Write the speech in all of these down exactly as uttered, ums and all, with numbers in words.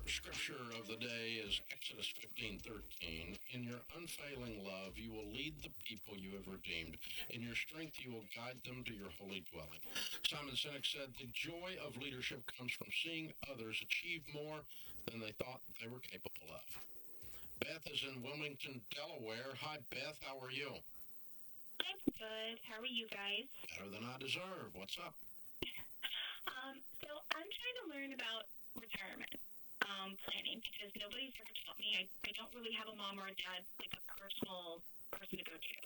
scripture of the day is Exodus fifteen thirteen. In your unfailing love, you will lead the people you have redeemed. In your strength, you will guide them to your holy dwelling. Simon Sinek said, the joy of leadership comes from seeing others achieve more than they thought they were capable of. Beth is in Wilmington, Delaware. Hi, Beth. How are you? I'm good. How are you guys? Better than I deserve. What's up? Um, so I'm trying to learn about retirement um, planning because nobody's ever taught me. I, I don't really have a mom or a dad, like a personal person to go to.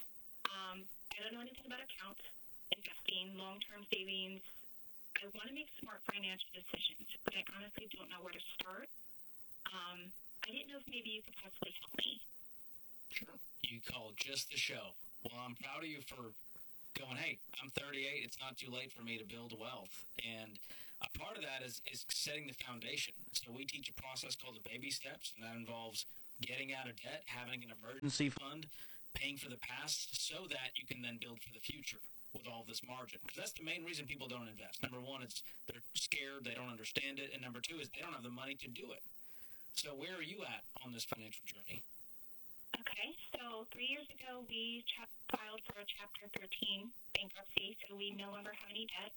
Um, I don't know anything about accounts, investing, long-term savings. I want to make smart financial decisions, but I honestly don't know where to start. Um, I didn't know if maybe you could possibly help me. Sure. You called just the show. Well, I'm proud of you for going, hey, I'm thirty-eight. It's not too late for me to build wealth. And a part of that is, is setting the foundation. So we teach a process called the baby steps, and that involves getting out of debt, having an emergency fund, paying for the past so that you can then build for the future with all this margin. Because that's the main reason people don't invest. Number one, it's they're scared, they don't understand it. And number two is they don't have the money to do it. So where are you at on this financial journey? Okay, so three years ago, we ch- filed for a Chapter thirteen bankruptcy, so we no longer have any debt.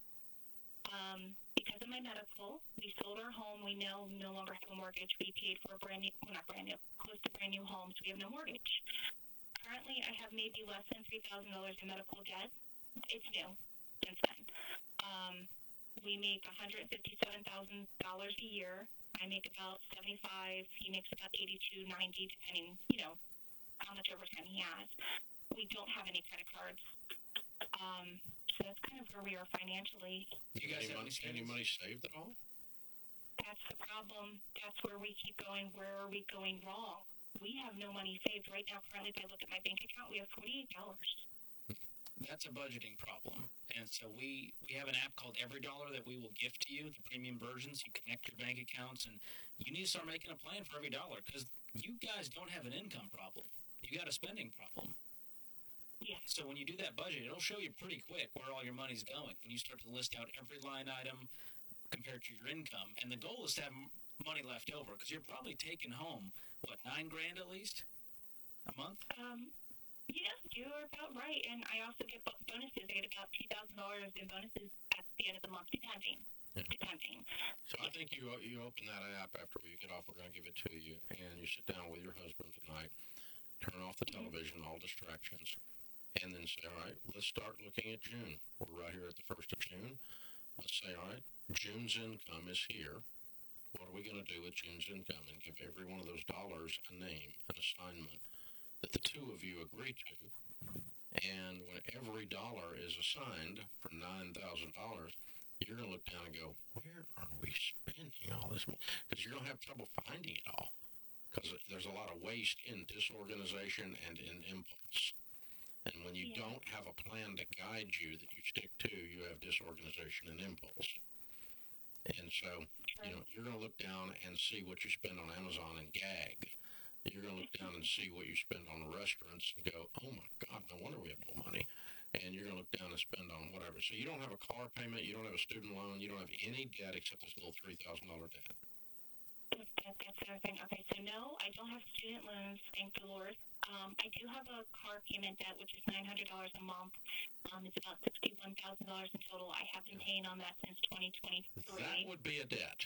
Um, because of my medical, we sold our home. We now no longer have a mortgage. We paid for a brand new, well, not brand new, close to brand new home, so we have no mortgage. Currently, I have maybe less than three thousand dollars in medical debt. It's new since then. Um, we make one hundred fifty-seven thousand dollars a year. I make about seventy-five. He makes about eighty-two, ninety, depending, you know, how much overtime he has. We don't have any credit cards. Um, so that's kind of where we are financially. You guys any, have money, any any savings? money saved at all? That's the problem. That's where we keep going. Where are we going wrong? We have no money saved right now. Currently, if I look at my bank account, we have forty-eight dollars. That's a budgeting problem. And so we, we have an app called Every Dollar that we will gift to you, the premium versions. You connect your bank accounts, and you need to start making a plan for every dollar because you guys don't have an income problem. You got a spending problem. Yeah. So when you do that budget, it'll show you pretty quick where all your money's going. And you start to list out every line item compared to your income. And the goal is to have m- money left over because you're probably taking home, what, nine grand at least a month? Um, yeah, you're about right. And I also get bo- bonuses. I get about two thousand dollars in bonuses at the end of the month, depending. Yeah. Depending. So I think you you open that app after we get off. We're going to give it to you, and you sit down with your husband tonight, turn off the television, all distractions, and then say, all right, let's start looking at June. We're right here at the first of June. Let's say, all right, June's income is here. What are we going to do with June's income? And give every one of those dollars a name, an assignment that the two of you agree to. And when every dollar is assigned for nine thousand dollars, you're going to look down and go, where are we spending all this money? Because you're going to have trouble finding it all. Because there's a lot of waste in disorganization and in impulse. And when you Yeah. don't have a plan to guide you that you stick to, you have disorganization and impulse. And so, you know, you're going to look down and see what you spend on Amazon and gag. You're going to look down and see what you spend on restaurants and go, oh my God, no wonder we have no money. And you're going to look down and spend on whatever. So you don't have a car payment, you don't have a student loan, you don't have any debt except this little three thousand dollars debt. That, that's the other thing. Okay, so no, I don't have student loans, thank the Lord. Um, I do have a car payment debt, which is nine hundred dollars a month. Um, it's about sixty-one thousand dollars in total. I have been paying on that since twenty twenty-three. That would be a debt.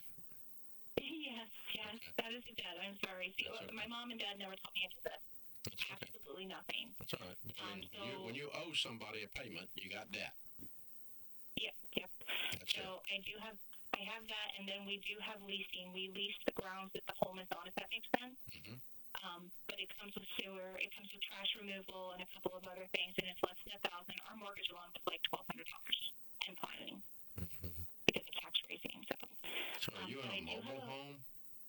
Yes, yes, Okay. that is a debt. I'm sorry. See, That's look, okay. my mom and dad never taught me any of that. That's okay. Absolutely nothing. That's all right. I Um, mean, so- you, when you owe somebody a payment, you got debt. Yep, yep. That's So I do have, I have that, and then we do have leasing. We lease the grounds that the home is on, if that makes sense. it. Mm-hmm. Um, but it comes with sewer, it comes with trash removal, and a couple of other things, and it's less than a thousand. Our mortgage alone was like twelve hundred dollars and filing Mm-hmm. because of tax raising. So So are Um, you in but a I do mobile have a- home?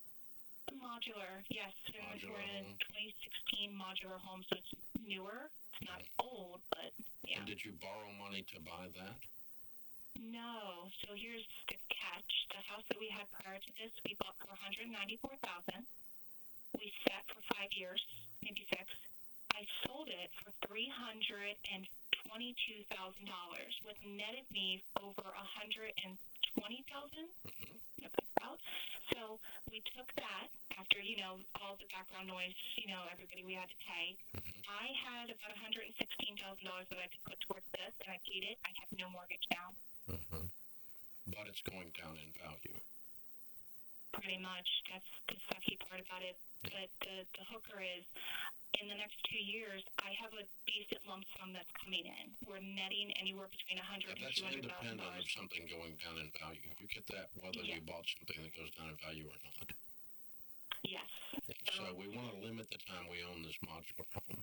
modular, yes, we're, Modular we're in a home. twenty sixteen modular home, so it's newer. It's not old, but yeah. And did you borrow money to buy that? No. So here's the catch. The house that we had prior to this, we bought for one hundred ninety-four thousand dollars. We sat for five years, maybe six. I sold it for three hundred twenty-two thousand dollars, which netted me over one hundred twenty thousand dollars. Mm-hmm. About. So we we took that after, you know, all the background noise, you know, everybody we had to pay. Mm-hmm. I had about one hundred sixteen thousand dollars that I could put towards this, and I paid it. I have no mortgage now. Mm-hmm. But it's going down in value. Pretty much. That's the sucky part about it. But the, the hooker is, in the next two years, I have a decent lump sum that's coming in. We're netting anywhere between one hundred And and that's two hundred thousand independent of dollars. something going down in value. You get that whether Yeah. you bought something that goes down in value or not. Yes. So we want to limit the time we own this modular home.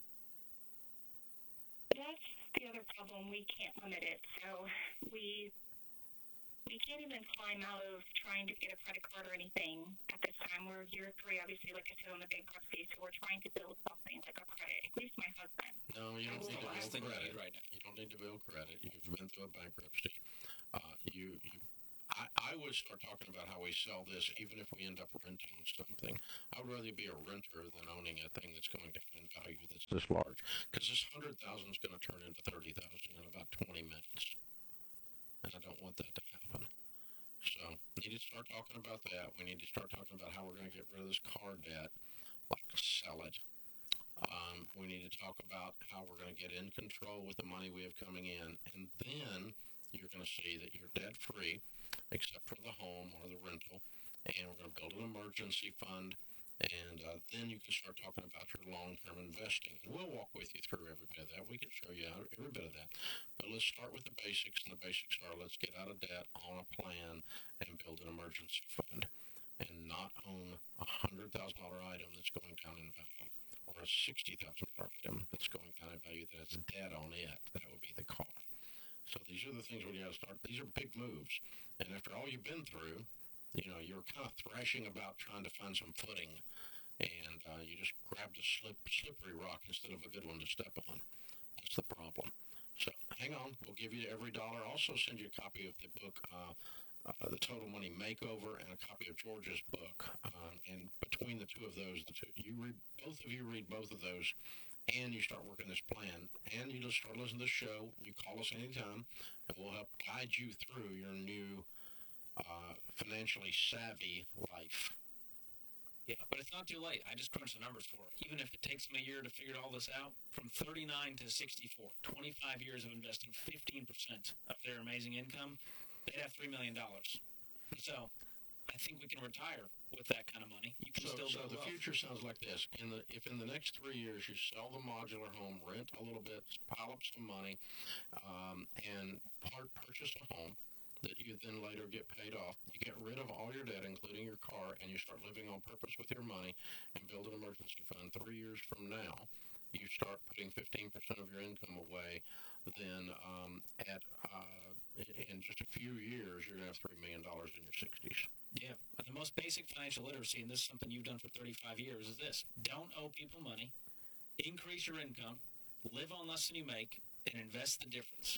That's the other problem. We can't limit it. So we we can't even climb out of trying to get a credit card or anything at this time. We're year three, obviously, like I said, on the bankruptcy. So we're trying to build something like a credit. At least my husband. No, you don't That's need the to last build thing we credit. need right now. You don't need to build credit. You've been through a bankruptcy. Uh, you, you, I, I would start talking about how we sell this, even if we end up renting something. I would rather be a renter than owning a thing that's going down in value that's this large. Because this hundred thousand is going to turn into thirty thousand in about twenty minutes, and I don't want that to happen. So we need to start talking about that. We need to start talking about how we're going to get rid of this car debt, like sell it. Um, we need to talk about how we're going to get in control with the money we have coming in, and then you're going to see that you're debt free, except for the home or the rental, and we're going to build an emergency fund, and uh, then you can start talking about your long-term investing. And we'll walk with you through every bit of that. We can show you how, every bit of that. But let's start with the basics, and the basics are let's get out of debt on a plan and build an emergency fund, and not own a one hundred thousand dollars item that's going down in value, or a sixty thousand dollars item that's going down in value that has debt on it. That would be the car. So these are the things we got to start. These are big moves. And after all you've been through, you know, you're kind of thrashing about trying to find some footing, and uh, you just grabbed a slip, slippery rock instead of a good one to step on. That's the problem. So hang on. We'll give you every dollar. Also send you a copy of the book, uh, uh, The Total Money Makeover, and a copy of George's book. Um, and between the two of those, the two, you read, both of you read both of those, and you start working this plan, and you just start listening to the show. You call us anytime, and we'll help guide you through your new uh, financially savvy life. Yeah, but it's not too late. I just crunched the numbers for it. Even if it takes me a year to figure all this out, from thirty-nine to sixty-four, twenty-five years of investing fifteen percent of their amazing income, they'd have three million dollars. So I think we can retire with that kind of money. You can So, still so build the wealth. future sounds like this. In the if in the next three years you sell the modular home, rent a little bit, pile up some money, um, and part purchase a home that you then later get paid off. You get rid of all your debt, including your car, and you start living on purpose with your money and build an emergency fund. Three years from now, you start putting fifteen percent of your income away. Then um, at uh, in, in just a few years, you're going to have three million dollars in your sixties. Yeah, and the most basic financial literacy, and this is something you've done for thirty-five years, is this. Don't owe people money, increase your income, live on less than you make, and invest the difference.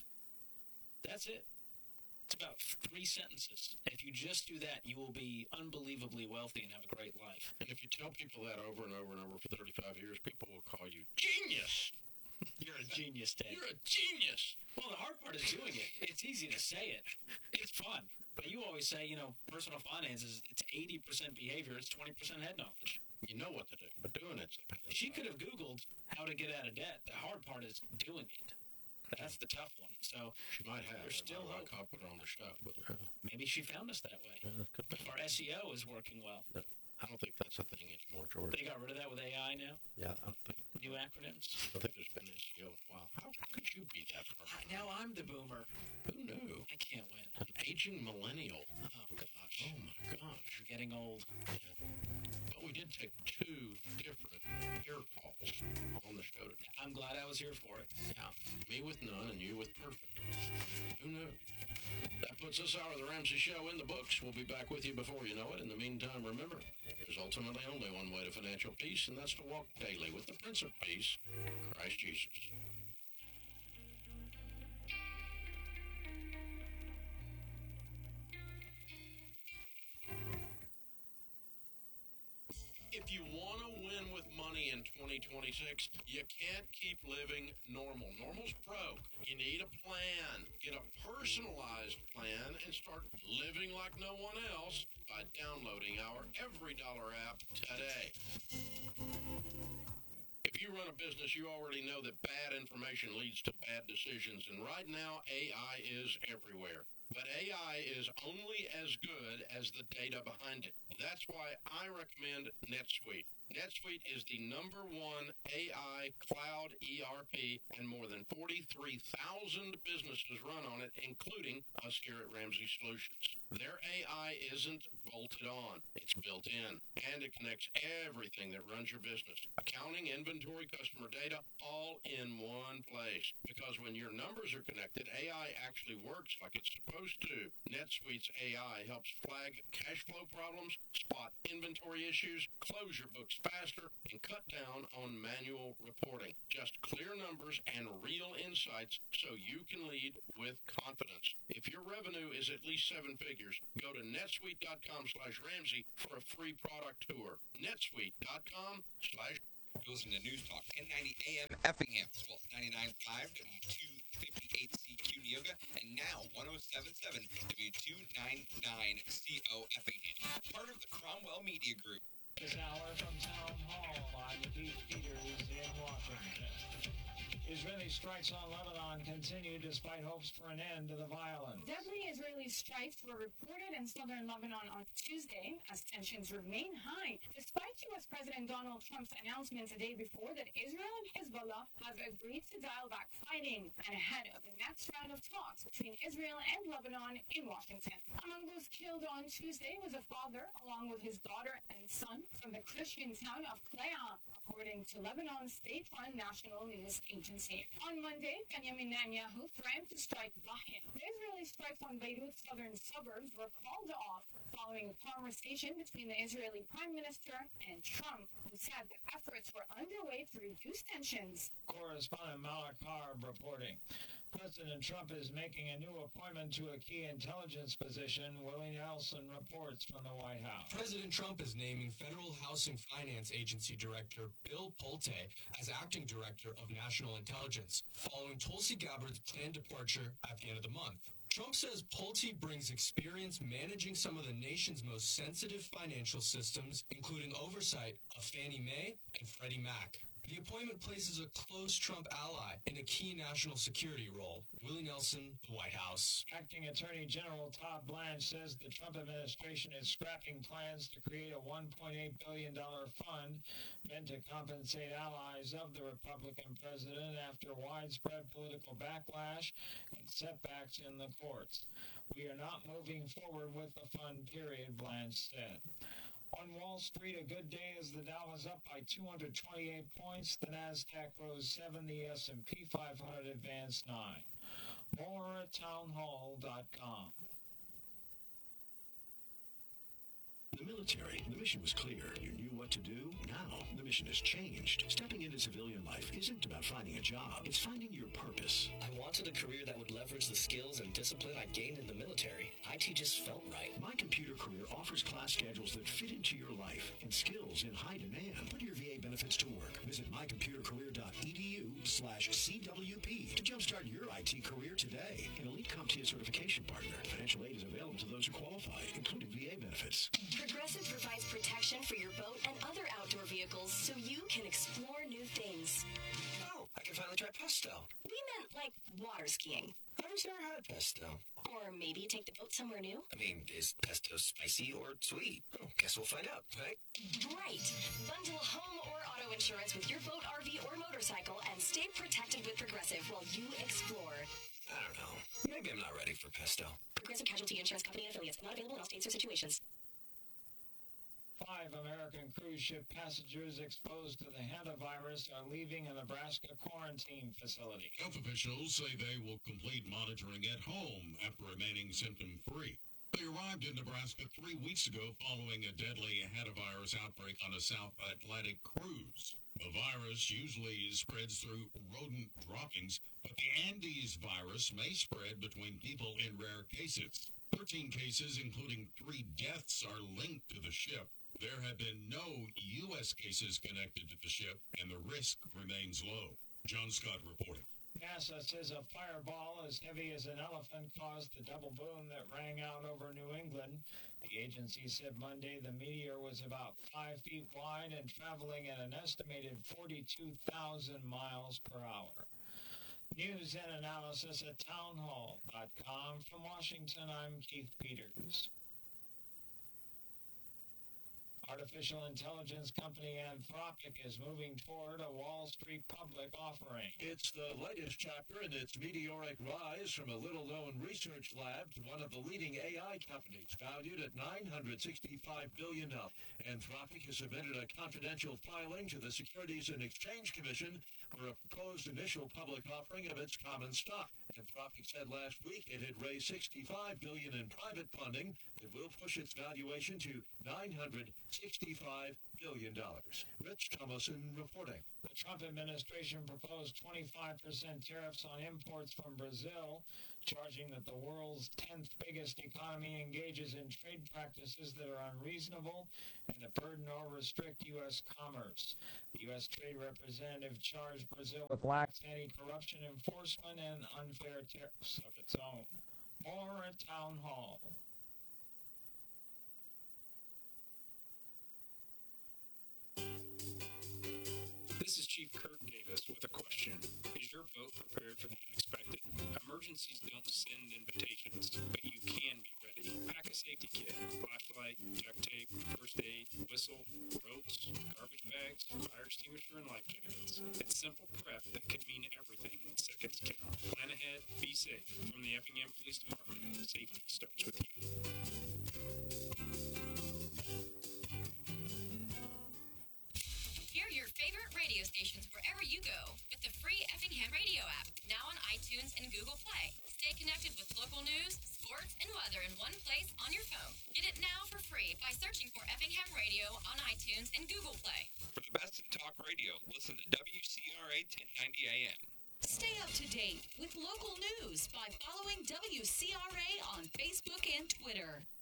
That's it. It's about three sentences. And if you just do that, you will be unbelievably wealthy and have a great life. And if you tell people that over and over and over for thirty-five years, people will call you genius. You're a genius, Ted. You're a genius. Well, the hard part is doing it. It's easy to say it. It's fun. But you always say, you know, personal finance is it's eighty percent behavior, it's twenty percent head knowledge. You know what to do, but doing it's the pain. She could have Googled how to get out of debt. The hard part is doing it. That's the tough one. So She might have. There's still I, hope. I put her on the show, but uh, maybe she found us that way. uh, could be. Our S E O is working well. I don't think that's a thing anymore, George. They got rid of that with A I now. Yeah, I don't think. New acronyms. I think there's been S E O in a while. How, how could you be that far? Now I'm the boomer. Who knew? I can't win. An aging millennial. Oh gosh, Oh my gosh. I'm getting old. But we did take two different hair calls on the show today. I'm glad I was here for it. Yeah, me with none and you with perfect. Who knew? That puts this hour of the Ramsey Show in the books. We'll be back with you before you know it. In the meantime, remember, there's ultimately only one way to financial peace, and that's to walk daily with the Prince of Peace, Christ Jesus. If you want to win with money in twenty twenty-six, you can't keep living normal. Normal's broke. You need a plan. Get a personalized plan and start living like no one else by by downloading our Every Dollar app today. If you run a business, you already know that bad information leads to bad decisions, and right now A I is everywhere. But A I is only as good as the data behind it. That's why I recommend NetSuite. NetSuite is the number one A I cloud E R P, and more than forty-three thousand businesses run on it, including us here at Ramsey Solutions. Their A I isn't bolted on. It's built in, and it connects everything that runs your business. Accounting, inventory, customer data, all in one place. Because when your numbers are connected, A I actually works like it's supposed to. NetSuite's A I helps flag cash flow problems, spot inventory issues, close your books faster, and cut down on manual reporting. Just clear numbers and real insights so you can lead with confidence. If your revenue is at least seven figures, go to netsuite.com slash Ramsey for a free product tour. netsuite.com slash You're listening to News Talk ten ninety A M Effingham, as well as ninety-nine point five W two fifty-eight C Q Neoga, and now one oh seven point seven W two ninety-nine C O Effingham, part of the Cromwell Media Group. This hour from Town Hall on the Beef Eaters in Washington. Israeli strikes on Lebanon continue despite hopes for an end to the violence. Deadly Israeli strikes were reported in southern Lebanon on Tuesday as tensions remain high, despite U S. President Donald Trump's announcement the day before that Israel and Hezbollah have agreed to dial back fighting and ahead of the next round of talks between Israel and Lebanon in Washington. Among those killed on Tuesday was a father along with his daughter and son from the Christian town of Klea, according to Lebanon's state-run national news agency. On Monday, Benjamin Netanyahu threatened to strike Bahia. The Israeli strikes on Beirut's southern suburbs were called off following a conversation between the Israeli Prime Minister and Trump, who said the efforts were underway to reduce tensions. Correspondent Malak Harb reporting. President Trump is making a new appointment to a key intelligence position. Willie Nelson reports from the White House. President Trump is naming Federal Housing Finance Agency Director Bill Pulte as acting director of national intelligence, following Tulsi Gabbard's planned departure at the end of the month. Trump says Pulte brings experience managing some of the nation's most sensitive financial systems, including oversight of Fannie Mae and Freddie Mac. The appointment places a close Trump ally in a key national security role. Willie Nelson, the White House. Acting Attorney General Todd Blanche says the Trump administration is scrapping plans to create a one point eight billion dollars fund meant to compensate allies of the Republican president after widespread political backlash and setbacks in the courts. We are not moving forward with the fund, period, Blanche said. On Wall Street, a good day as the Dow was up by two hundred twenty-eight points. The NASDAQ rose seven. The S and P five hundred advanced nine. More at townhall dot com. The military, the mission was clear. You knew what to do. Now, the mission has changed. Stepping into civilian life isn't about finding a job. It's finding your purpose. I wanted a career that would leverage the skills and discipline I gained in the military. I T just felt right. My Computer Career offers class schedules that fit into your life and skills in high demand. Put your V A benefits to work. Visit mycomputercareer.edu slash CWP to jumpstart your I T career today. An elite CompTIA certification partner. Financial aid is available to those who qualify, including V A benefits. Progressive provides protection for your boat and other outdoor vehicles so you can explore new things. Oh, I can finally try pesto. We meant like water skiing. I've never had pesto. Or maybe take the boat somewhere new. I mean, is pesto spicy or sweet? Oh, guess we'll find out, right? Right. Bundle home or auto insurance with your boat, R V, or motorcycle and stay protected with Progressive while you explore. I don't know. Maybe I'm not ready for pesto. Progressive Casualty Insurance Company and affiliates. Not available in all states or situations. Five American cruise ship passengers exposed to the hantavirus are leaving a Nebraska quarantine facility. Health officials say they will complete monitoring at home after remaining symptom-free. They arrived in Nebraska three weeks ago following a deadly hantavirus outbreak on a South Atlantic cruise. The virus usually spreads through rodent droppings, but the Andes virus may spread between people in rare cases. Thirteen cases, including three deaths, are linked to the ship. There have been no U S cases connected to the ship, and the risk remains low. John Scott reporting. NASA says a fireball as heavy as an elephant caused the double boom that rang out over New England. The agency said Monday the meteor was about five feet wide and traveling at an estimated forty-two thousand miles per hour. News and analysis at townhall dot com. From Washington, I'm Keith Peters. Artificial intelligence company Anthropic is moving toward a Wall Street public offering. It's the latest chapter in its meteoric rise from a little-known research lab to one of the leading A I companies, valued at nine hundred sixty-five billion dollars. Anthropic has submitted a confidential filing to the Securities and Exchange Commission for a proposed initial public offering of its common stock. Anthropic said last week it had raised sixty-five billion dollars in private funding that will push its valuation to nine hundred sixty-five billion dollars. Rich Thomason reporting. The Trump administration proposed twenty-five percent tariffs on imports from Brazil, charging that the world's tenth biggest economy engages in trade practices that are unreasonable and that burden or restrict U S commerce. The U S Trade Representative charged Brazil with lax anti-corruption enforcement and unfair tariffs of its own. More at Town Hall. This is Chief Kurt Davis with a question. Is your boat prepared for the unexpected? Emergencies don't send invitations, but you can be ready. Pack a safety kit, flashlight, duct tape, first aid, whistle, ropes, garbage bags, fire extinguisher, and life jackets. It's simple prep that could mean everything when seconds count. Plan ahead, be safe. From the Effingham Police Department, safety starts with you. Hear your favorite radio stations wherever you go with the free Effingham Radio app, now on iTunes and Google Play. Stay connected with local news, sports, and weather in one place on your phone. Get it now for free by searching for Effingham Radio on iTunes and Google Play. For the best in talk radio, listen to W C R A ten ninety A M. Stay up to date with local news by following W C R A on Facebook and Twitter.